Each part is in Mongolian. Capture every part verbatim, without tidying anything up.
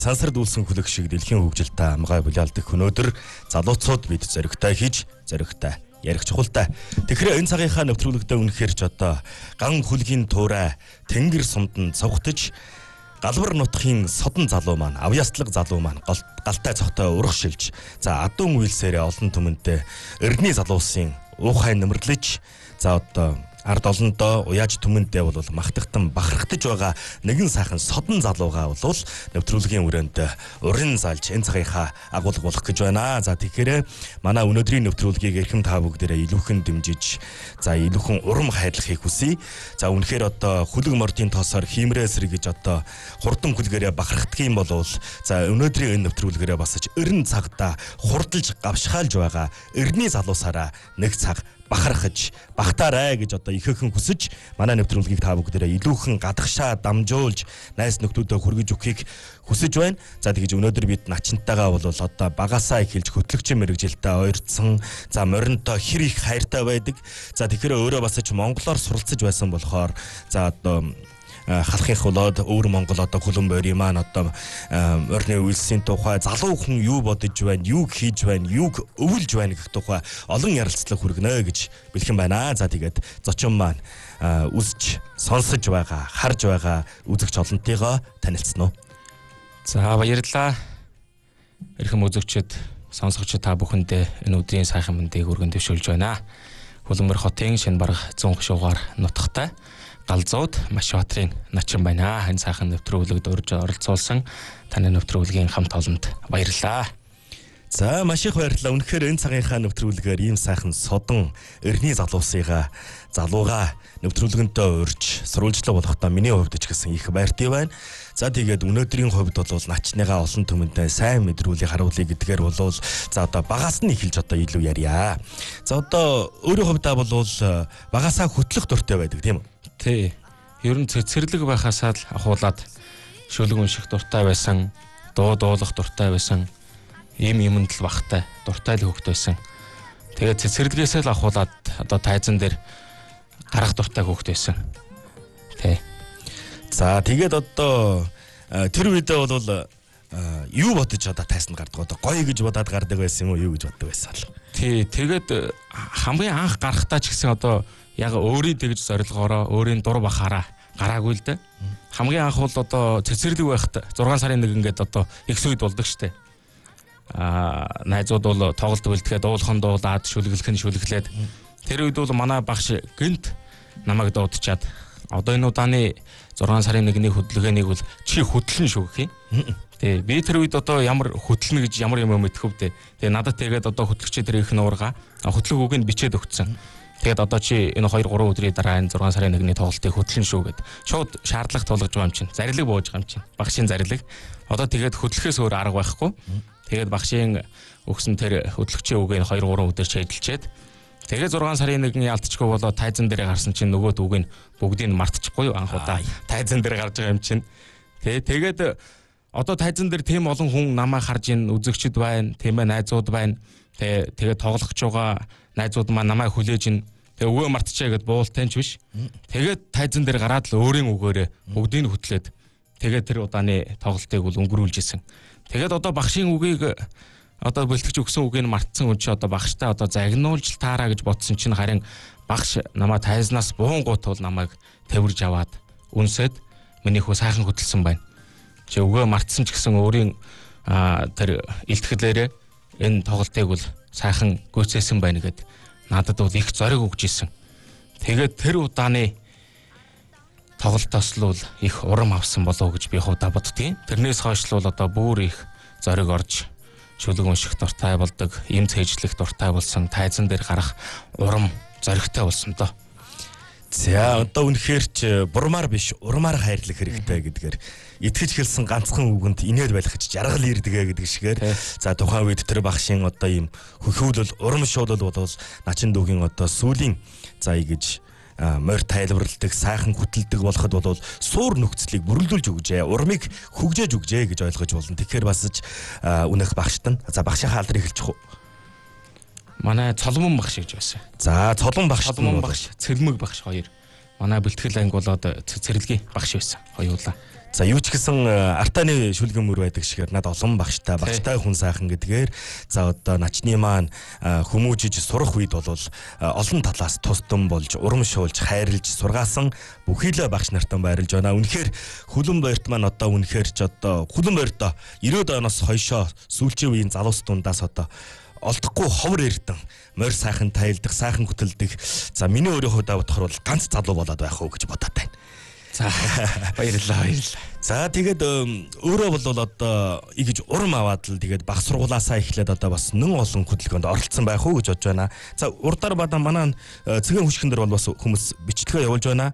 Цансар дүүлсэн хүлэг шиг дэлхийн хөгжилтэй амгай булаалдах өнөөдөр залууцууд бид зоригтой хийж зоригтой ярих чухалтай. Тэгэхээр энэ цагийнхаа нэвтрүүлэгтээ үнэхээр ч одоо ган хүлгийн туурай тэнгэр сумдан цавхтаж галбар нутгийн содон залуу маань авьяаслаг залуу маань галтай цогтой урагшилж за адуун үйлсээрээ олон түмэнтэй эрдний залуусын уухай нэмэрлэж за одоо ард олондоо уяаж түмэндээ бол махтагтан бахархтаж байгаа нэгэн сайхан содон залуугаа бол нэвтрүүлгийн үрээнд урин залж энэ цагийнхаа агуулга болох гэж байна. За тэгэхээр манай өнөөдрийн нэвтрүүлгийг эрхэм та бүгдээрээ илүүхэн дэмжиж за илүүхэн урам хайрлахыг хүсье. За үнэхээр одоо хүлэг мордын тоосоор хиймрээ сэргэж одоо хурдан хүлгээрээ бахархдах юм бол за өнөөдрийн энэ нэвтрүүлгээрээ басаж эрен цагта хурдалж гавшгаалж байгаа эрдний залуусаараа нэг цаг бахархаж багтаарай гэж одоо ихээхэн хүсэж манай нэвтрүүлгийг та бүгдээрээ илүүхэн гадагшаа дамжуулж найс нөхдүүдэд хүргэж өгөхийг хүсэж байна. За тэгэж өнөөдөр бид начинтайгаа бол одоо багасаа эхэлж хөтлөгчийн мэрэгжилтэй ойрцсон за моринтой хэр их хайртай байдаг. За тэгэхээр өөрөө бас ч монголоор суралцж байсан болохоор за одоо халахын хулоод өвөр Монгол одоо хөлөн бойрын маань одоо орны үйлсийн тухай залуу хүн юу бодож байна, юу хийж байна, юу өвлж байна гэх тухай олон ярилцлага хүргэнэ гэж бэлхэн байна. За тэгээд зочин маань үзэж, сонсож байгаа, харж байгаа үзэгч олонтойгоо танилцсан уу? За баярлалаа. Эрхэм үзэгчид, сонсогчид та бүхэндээ энэ өдрийн сайхан мэндийг өргөн дэвшүүлж байна. Хөлбөмбөр хотын Шинбарга зүүн гашуугаар нутагтай Галзууд Машбаатарын начин байна. Энэ сайхан нэвтрүүлэгт урьж оролцуулсан таны нэвтрүүлгийн хамт олонд баярлалаа. За маш их баярлалаа. Үнэхээр энэ цагийнхаа нэвтрүүлгээр ийм сайхан содон эрдний залуусыгаа залууга нэвтрүүлгэнтэй урьж сурвалжлага болохдоо миний хувьд ч гэсэн их баяртай байна. За тэгээд өнөөдрийн хувьд бол начныгаа олон түмэнтэй сайн мэдрүүлэг харуулъя гэдгээр бол за одоо багаас нь эхэлж одоо илүү ярья. За одоо өөрийн хувьдаа бол багасаа хөтлөх дуртай байдаг тийм үү? Тий. Ер нь цэцэрлэг байхасаа л ахуулаад шүлэг унших дуртай байсан, дуу дуулах дуртай байсан, им юмд л бахтай дуртай л хөвгт байсан. Тэгээд цэцэрлэгээс л ахуулаад одоо тайзан дээр гарах дуртай хөвгт байсан. Тий. За тэгээд одоо тэр үедээ бол юу бодож одоо тайсанд гардаг одоо гоё гэж бодоод гардаг байсан юм уу юу гэж боддог байсан л. Тий. Тэгээд хамгийн анх гарахтаа ч гэсэн одоо яг өөрийн тэгж зорилгоороо өөрийн дур бахаараа гараагүй л дээ. Хамгийн анх бол одоо цэцэрлэг байхад зургаан сарын нэг ингээд одоо их сүйд болдог штэ. Аа найзууд бол тоглолт бэлтгэхэд уулхан дуулаад шүлгэлэх нь шүлгэлээд тэр үед бол манай багш гинт намайг дуудчихад одоо энэ удааны зургаан сарын нэгний хөдөлгөөнийг бол чи хөдлөн шүү гэх юм. Тий би тэр үед одоо ямар хөдлөнө гэж ямар юм мэдхв дээ. Тэгээ надад тэгээд одоо хөтлөгчөө тэр их нуурга хөтлөг үгийг бичээд өгцөн. Тэгээд одоо чи энэ хоёр гурван өдрийн дараа энэ зургаан сарын нэгний тоглолтыг хөтлөн шүү гэд. Шууд шаардлага тулгаж байгаа юм чинь. Зарилэг бууж байгаа юм чинь. Багшийн зарилэг. Одоо тэгээд хөдлөхөөс өөр арга байхгүй. Тэгээд багшийн өгсөн тэр хөдлөгчийн үгийг хоёр гурван өдөр шийдэлчээд тэгээд зургаан сарын нэгний алдчихгүй болоо тайзан дээр гарсан чинь нөгөөд үгийг бүгдийг мартчихгүй юу анх удаа тайзан дээр гарч байгаа юм чинь. Тэ тэгээд одоо тайзан дээр тийм олон хүн намайг харж ин үзэгчд байна, тийм ээ найзууд байна. Тэ тэгээд тоглох ч байгаа найзууд маань намайг хүлээж ин тэгээ өвөө мартчихъя гэд буултай ч биш. Тэгээд тайзан дээр гараад л өөрийн үгээрээ бүгдийг нь хөтлөөд тэгээд тэр удааны тоглолтыг бол өнгөрүүлж исэн. Тэгээд одоо багшийн үгийг одоо бэлтгэж өгсөн үгийг мартсан хүн чи одоо багштай одоо загнуулж таараа гэж бодсон чинь харин багш намайг тайзнаас буунгуут бол намайг тавирж аваад үнсэд миний хөө сайхан хөдөлсөн байна. Чи өвөө мартсан ч гэсэн өөрийн тэр илтгэлээрээ энэ тоглолтыг бол сайхан гүйцээсэн байна гэд надад бол их зориг өгч исэн. Тэгээд тэр удааны тоглолтоос л их урам авсан болов уу гэж би худаа боддгийн. Тэрнээс хойш л одоо бүр их зориг орж шүлэг унших дуртай болдог, им цээжлэх дуртай болсон, тайзан дээр гарах урам зоригтой болсон доо. За одоо үнэхээр ч бурмаар биш урмаар хайрлах хэрэгтэй гэдгээр итгэж хэлсэн ганцхан үгэнд инээд байх гэж жаргал ирдэгэ гэдэг шигээр за тухайн үед тэр багшийн одоо ийм хөхүүлэл урамшуулал бол начин дүүгийн одоо сүлийн за ийгэж морь тайлбарладаг сайхан хөтэлдэг болоход бол суур нөхцөлийг бүрэлдүүлж өгжээ урмыг хөгжөөж өгжээ гэж ойлгож болно. Тэгэхээр бас ч үнэх багштан за багшийн хаалдрыг хэлчих үү? Манай цолмон багш гэж байсан. За цолмон багш, цолмон багш, цэлмэг багш хоёр. Манай бэлтгэл анги болоод цэцэрлэгийн багш байсан. Хоёулаа. За юу ч гэсэн артааны шүлгэн мөр байдаг шигээр над олон багштай багштай хүн сайхан гэдгээр за одоо начны маань хүмүүжиж сурах үед бол олон талаас тусдан болж урамшуулж хайрлж сургаасан бүхий л багш нартан баярлж байна. Үнэхээр Хүлэн баярт маань одоо үнэхээр ч одоо Хүлэн баярт ирээдүйн оноос хойшоо сүүлчийн үеийн залуус дундаас одоо олдохгүй ховор эрдэн морь сайхан тайлдах сайхан хөтэлдэг. За миний өөрийн хувьд бодохоор бол ганц залуу болоод байх уу гэж бодоод байна. За баярлалаа баярлалаа. За тэгээд өөрөө бол одоо игэж урам аваад л тэгээд баг сургуулаасаа эхлээд одоо бас нэн олон хөдөлгөөнд оролцсон байх уу гэж бодож байна. За урдаар бада манай цэгийн хүчгэн дээр бол бас хүмүүс бичлэгээ явуулж байна.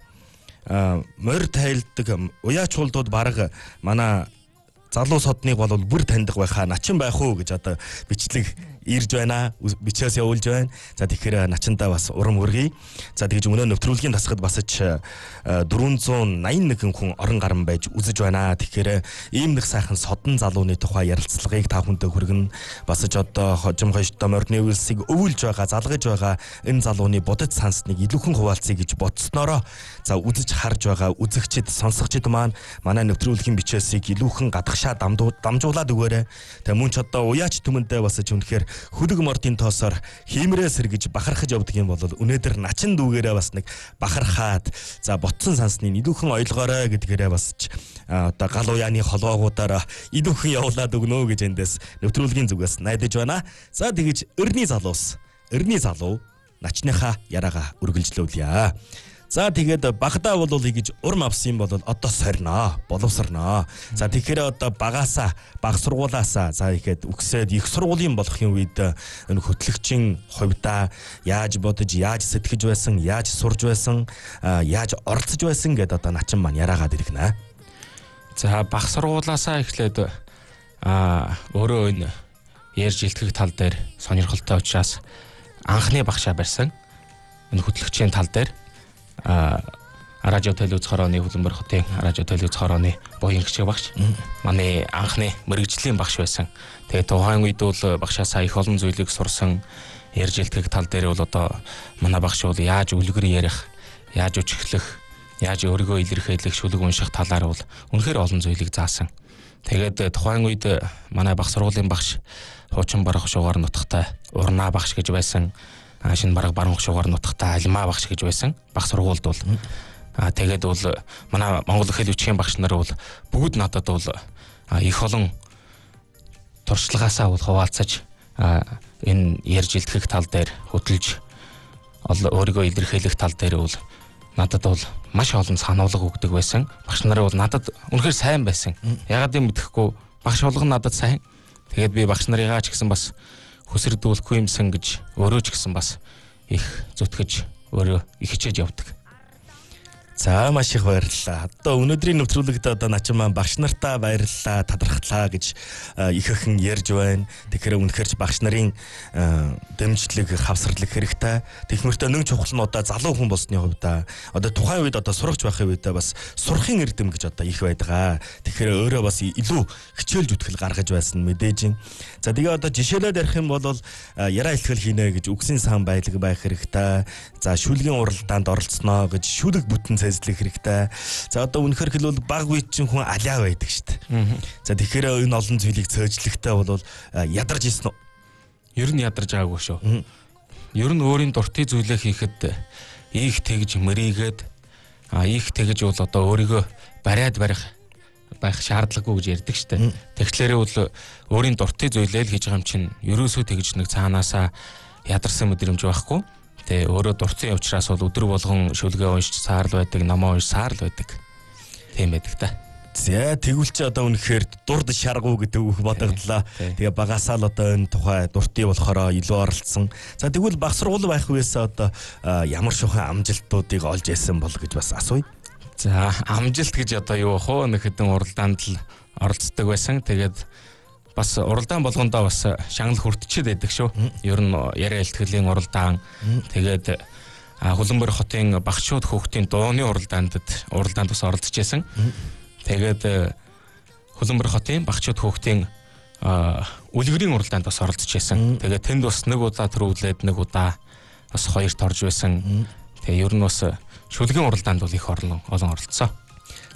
Морь тайлдаг уяач хулдууд баг манай залуу содныг бол бүр таньдаг байхаа начин байх уу гэж одоо бичлэг ирж байна. Бичээс явуулж байна. За тэгэхээр начандаа бас урам өргөе. За тэгж өмнө нэвтрүүлгийн тасгад бас ч дөрвөн зуун найман нэгэн хүн орон гарan байж үзэж байна. Тэгэхээр ийм нэг сайхан содон залууны тухай ярилцлагыг та хүнтэй хүргэн бас ч одоо хожим хойштой морины үлсийг өвүүлж байгаа, залгаж байгаа энэ залууны бодит сансныг илүүхэн хуваалцъя гэж бодсноороо за үзэж харж байгаа үзэгчид, сонсогчид маань манай нэвтрүүлгийн бичээсийг илүүхэн гадагшаа дамжуулаад өгөөрэй. Тэгээ мөн ч одоо уяач түмэндээ бас ч үнэхээр хөлөг мордын тоосоор хиймрээ сэргэж бахархаж явдаг юм бол өнөөдөр начин дүүгээрээ бас нэг бахархаад за ботсон сансны илүүхэн ойлгоорой гэдгээрээ бас ч одоо гал уяаны холоогуудаар илүүхэн явуулаад өгнө гэж эндээс нэвтрүүлгийн зүгээс найдаж байна. За тэгэж өрний залуус, өрний залуу начныхаа яриагаа үргэлжлүүлье. За тэгээд багадаа бол ингэж урам авсан бол одоо сорноо, боловсорноо. За тэгэхээр одоо багаасаа, баг сургуулаасаа за ихэд үгсээд их сургуулийн болохын үед энэ хөтлөгчийн хувьдаа яаж бодож, яаж сэтгэж байсан, яаж сурж байсан, яаж оролцож байсан гэдээ одоо начин маань яраагаад иргэнэ. За баг сургуулаасаа эхлээд аа өөрөө энэ ярьж илтгэх тал дээр сонирхолтой учраас анхны багшаа барьсан. Энэ хөтлөгчийн тал дээр а радио телевиз хорооны Хүлэмбэр хотын радио телевиз хорооны буян гिचг багш манай анхны мэрэгжлийн багш байсан. Тэгээ тухайн үед бол багшаасаа их олон зүйлийг сурсан. Ярьж илтгэх тал дээр бол одоо манай багш бол яаж үлгэр ярих, яаж өчгөлөх, яаж өөрийгөө илэрхийлэх, шүлэг унших талаар бол үнэхээр олон зүйлийг заасан. Тэгээд тухайн үед манай баг сургуулийн багш хуучин барах шугаар нутагтай Урнаа багш гэж байсан. Шинэ бараг баруун шугаар нутагтай Алимаа багш гэж байсан. Баг сургуульд бол аа тэгээд бол манай Монгол хэл үчгийн багш нар бол бүгд надад бол их олон туршлагаасаа бол хуваалцаж энэ ярьж илтгэх тал дээр хөдөлж өөрийгөө илэрхийлэх тал дээр бол надад бол маш олон сануулга өгдөг байсан. Багш нар бол надад үнэхээр сайн байсан. Ягаад гэвэл мэдэхгүй багш болгон надад сайн. Тэгээд би багш нарыгаа ч гэсэн бас хүсэрдүүлэхгүй юмсан гэж өөрөө ч гэсэн бас их зүтгэж өөрөө их хичээж явдаг. За маш их баярлалаа. Одоо өнөөдрийн нэвтрүүлэгт одоо начин маань багш нартаа баярлалаа, талархлаа гэж их ихэн ярьж байна. Тэгэхээр үнэхээр ч багш нарын дэмжлэг, хавсралыг хэрэгтэй. Техмөртөө нэг чухал нь одоо залуу хүн болсны хувьд одоо тухайн үед одоо сурагч байхын үед бас сурахын эрдэм гэж одоо их байдаг. Тэгэхээр өөрөө бас илүү хичээл зүтгэл гаргаж байсан мэдээж. За тэгээ одоо жишээлээд ярих юм бол яраа илтгэл хийнэ гэж үгсийн сан байлаг байх хэрэгтэй. За шүлгийн уралдаанд оролцсноо гэж шүлэг бүтэн цэзлэх хэрэгтэй. За одоо үнэхээр хэлбэл баг үеийн хүн алиа байдаг шүү дээ. За тэгэхээр энэ олон зүйлийг цөөжлөхтэй бол ядарч ирсэн үү? Ер нь ядарч байгаагүй шүү. Ер нь өөрийн дуртай зүйлээ хийхэд их тэгж мөрийгээд а их тэгж бол одоо өөрийгөө бариад барих байх шаардлагагүй гэж ярьдаг шүү дээ. Тэгэхээр бол өөрийн дуртай зүйлээ л хийж байгаа юм чинь ерөөсөө тэгж нэг цаанаасаа ядарсан мэдрэмж байхгүй. Тэгээ өөрөө дуртай явчраас бол өдөр болгон шүлгээ уншиж саар л байдаг, номоо уншиж саар л байдаг. Тийм байдаг та. За тэгвэл чи одоо үнэхээр дурд шаргуу гэдэг үг бодогдлоо. Тэгээ багасаа л одоо энэ тухай дуртай болохоор илүү оролцсон. За тэгвэл баг сургууль байх үеэсээ одоо ямар шухан амжилтуудыг олж яасан бол гэж бас асууя. За амжилт гэж одоо юу вэ? Нэг хэдэн уралдаанд л оролцдог байсан. Тэгээд бас уралдаан болгондоо бас шагнал хүртчихэд байдаг шүү. Ер нь яриа илтгэлийн уралдаан. Тэгээд Хүлэмбэр хотын багшууд хүүхдийн дууны уралдаанд уралдаанд бас оролцож байсан. Тэгээд Хүлэмбэр хотын багшууд хүүхдийн үлгэрийн уралдаанд бас оролцож байсан. Тэгээд тэнд бас нэг удаа төрүүлээд нэг удаа бас хоёрт орж байсан. Тэгээ ер нь бас шүлгийн уралдаанд бол их олон олон оролцсон.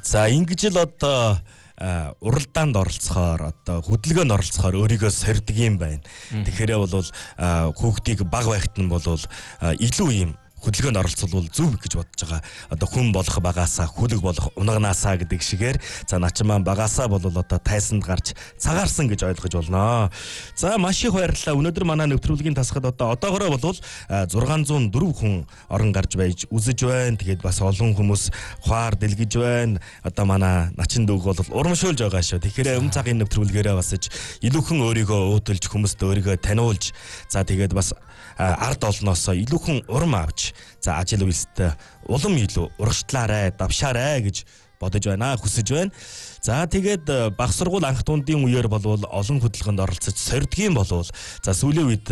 За ингэж л одоо уралдаанд оролцохоор одоо хөдөлгөөнд оролцохоор өөрийгөө сорьдөг юм байна. Тэгэхээр бол хүүхдийг баг байхад нь бол илүү юм хөдөлгөөнд оролцвол зөв гэж бодож байгаа. Одоо хүн болох багаасаа хүлэг болох унагнаасаа гэдэг шигээр за начин маань багаасаа бол одоо тайсанд гарч цагаарсан гэж ойлгож болно. За маш их баярлалаа. Өнөөдөр манай нэвтрүүлгийн тасгад одоо одоогороо бол зургаан зуун дөрвөн хүн орон гарч байж үзэж байна. Тэгээд бас олон хүмүүс хуваар дэлгэж байна. Одоо манай начин дүүг бол урамшуулж байгаа шүү. Тэгэхээр өмнө цагийн нэвтрүүлгээрээ бас илүүхэн өөрийгөө өөдөлж хүмүүст өөрийгөө таниулж за тэгээд бас ард олноосоо илүүхэн урам авч за ажил үйлстэй улам илүү урагшлаарай, давшаарай гэж бодож байна, хүсэж байна. За тэгээд баг сургууль анх дундын үеэр болвол олон хөдөлгөөнд оролцож сорьдгийн болвол за сүүлийн үед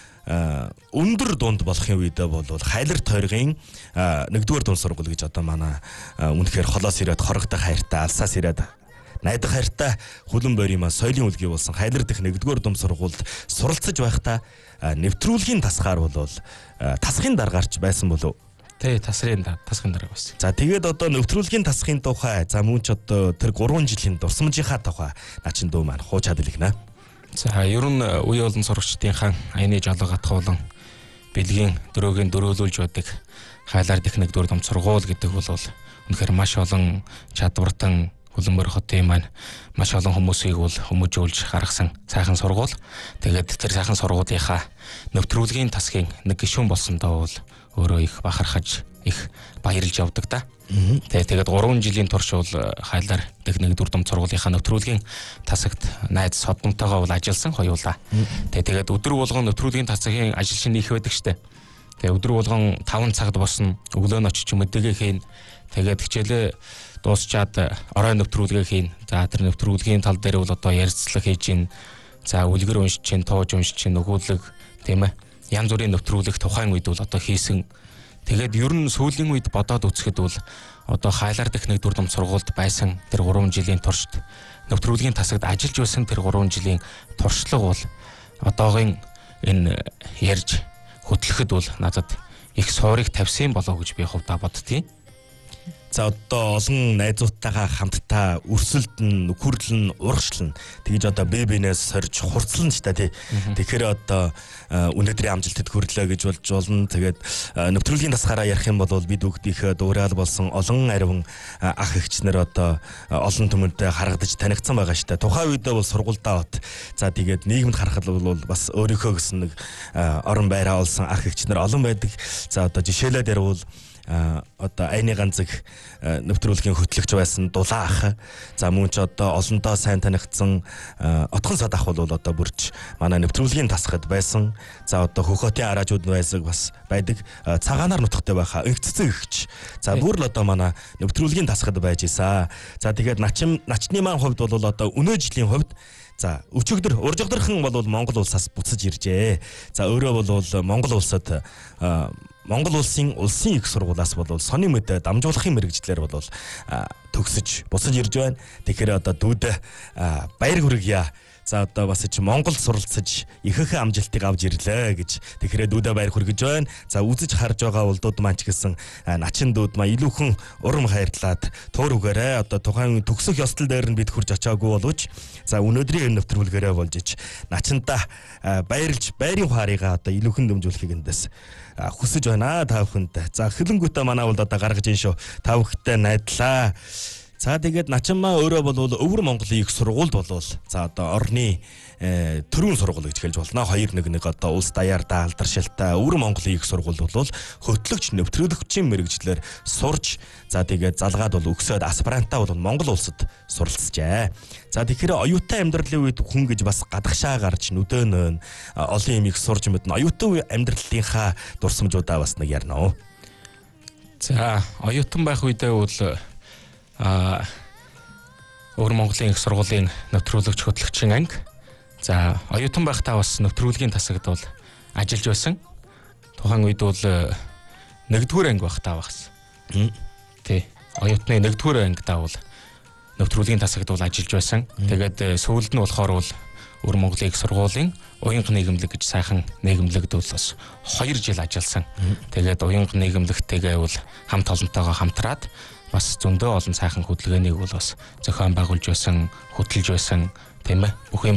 өндөр дунд болохын үед болвол хайлар тойргийн нэгдүгээр дунд сургууль гэж одоо манай үнэхээр холоос ирээд хорогдох хайртай, алсаас ирээд найдах хайртай хөлөн бойрын маань соёлын үлгий болсон хайлар дэх нэгдүгээр дунд сургуульд суралцж байхдаа нэвтрүүлгийн тасгаар бол тасхын даргаарч байсан болов. Тэ тасрын тасхын дарга байсан. За тэгээд одоо нэвтрүүлгийн тасхын тухай за мөн ч одоо тэр гурван жилийн дурсамжийнхаа тухай начин дүү маань хуучаад илгнэ. За ер нь үе олон сурагчдынхаа аяны жолоо гатхуулан бэлгийн дөрөөгийн дөрөөлүүлж байдаг хайлаар дэх нэгдүгээр дунд сургууль гэдэг бол үнэхээр маш олон чадвартан Улаанбаатар хотын маань маш олон хүмүүсийг бол хүмүүжүүлж гаргасан сайхан сургууль. Тэгээд тэр сайхан сургуулийнхаа нэвтрүүлгийн тасгийн нэг гишүүн болсондоо бол өөрөө их бахархаж их баярлж явдаг да. Тэгээд гурван жилийн турш бол хайлаар дэх нэгдүгээр дунд сургуулийнхаа нэвтрүүлгийн тасагт найз содгонтойгоо бол ажилласан хоёулаа. Тэгээд өдөр болгон нэвтрүүлгийн тасгийн ажил шинэ их байдаг штэ. Тэгээд өдөр болгон таван цагт босно. Өглөө нь очиж мэдээгээ хийн. Тэгээд хичээлээ дуусчаад орой нэвтрүүлгээ хийн. За тэр нэвтрүүлгийн тал дээр бол одоо ярилцлага хийж гин. За үлгэр уншиж чинь, тууж уншиж чинь, өгүүлэг тийм ээ. Янз бүрийн нэвтрүүлэг тухайн үед бол одоо хийсэн. Тэгээд ер нь сүүлийн үед бодоод үзэхэд бол одоо хайлаар дэх нэгдүгээр дунд сургуульд байсан тэр гурван жилийн туршид нэвтрүүлгийн тасагт ажиллаж байсан тэр гурван жилийн туршлага бол одоогийн энэ ярьж хөтлөхөд бол надад их суурийг тавьсан болов гэж би хувьдаа боддتي. За одоо олон найзуудтайгаа хамтдаа өрсөлдөн, нөхөрлөн, урагшлан тэгж одоо бие биенээс сорж хурцлан ч та тий. Тэгэхээр одоо өнөөдрийн амжилтад хүрлээ гэж болж болно. Тэгээд нэвтрүүлгийн тасгаараа ярих юм бол бид бүгдийнхээ дуурайл болсон олон ариун ах эгчнэр одоо олон түмэнтэй харагдаж танигдсан байгаа шүү дээ. Тухайн үедээ бол сургуульдаа бат. За тэгээд нийгэмд харахад бол бас өөрийнхөө гэсэн нэг орон байраа олсон ах эгчнэр олон байдаг. За одоо жишээлээд ярил А одоо айны ганцэг нэвтрүүлгийн хөтлөгч байсан дулаан ах. За мөн ч одоо олонтоо сайн танигдсан отхон сад ах бол одоо бүрч манай нэвтрүүлгийн тасгад байсан. За одоо хөхөтийн араажууд байсаг бас байдаг. Цагаанаар нутагтай байхаа инхцэн ихч. За бүр л одоо манай нэвтрүүлгийн тасгад байж ийсэн. За тэгээд начин начны маань хувьд бол одоо өнөө жилийн хувьд за өчигдөр уржигдэрхэн бол Монгол улсаас буцаж иржээ. За өөрөө бол Монгол улсад Монгол улсын улсын их сургуулиас бол сони мэд дамжуулахын мэрэгжлэр бол төгсөж бусаж ирж байна. Тэгэхээр одоо дүүд баяр хүргье. За одоо бас ч Монгол суралцаж ихэнх амжилтыг авч ирлээ гэж тэгэхээр дүүдэ баяр хүргэж байна. За үзэж харж байгаа улдууд маань ч гэсэн начин дүүд маань илүүхэн урам хайрлаад туур үгээрээ одоо тухайн төгсөх ёслол дээр нь бид хурж очиагүй боловч за өнөөдрийн нэвтрүүлгээрээ болж ич начинда баярлж байрын ухаарыгаа одоо илүүхэн дэмжүүлэхийг эндээс хүсэж байна та бүхэнд. За хөлөнгөтэй манай бол одоо гаргаж ийн шүү. Та бүхэдтэй найдлаа. За тэгээд начин маа өөрөө бол өвөр Монголын их сургуульд болвол за одоо орны төрийн сургууль гэж хэлж болно. хоёр нэг нэг одоо улс даяартай алдаршилтай өвөр Монголын их сургууль бол хөтлөгч нэвтрүүлэгчийн мэрэгчлэр сурж за тэгээд залгаад бол өгсөд аспирантаа бол Монгол улсад суралцжээ. За тэгэхээр оюутан амьдралын үед хүн гэж бас гадагшаа гарч нүдөнөө олон юм их сурж мэднэ. Оюутан амьдралынхаа дурсамжуудаа бас нэг ярина. За оюутан байх үедээ бол а өвөр Монголын их сургуулийн нэвтрүүлэгч хөтлөгчийн анги. За оюутан байхдаа бас нэвтрүүлгийн тасагд бол ажиллаж байсан. Тухайн үед бол нэгдүгээр анги байхдаа багс. Тий. Оюутны нэгдүгээр ангидаа бол нэвтрүүлгийн тасагд бол ажиллаж байсан. Тэгээд сүүлд нь болохоор бол өвөр Монголын их сургуулийн уянга нийгэмлэг гэж сайхан нийгэмлэгд бол бас хоёр жил ажилласан. Тэгээд уянга нийгэмлэгтэйгээ бол хамт олонтойгоо хамтраад бас зөндөө олон сайхан хөдөлгөөнийг бол бас зохион байгуулж байсан, хөтлөж байсан тийм ээ бүх юм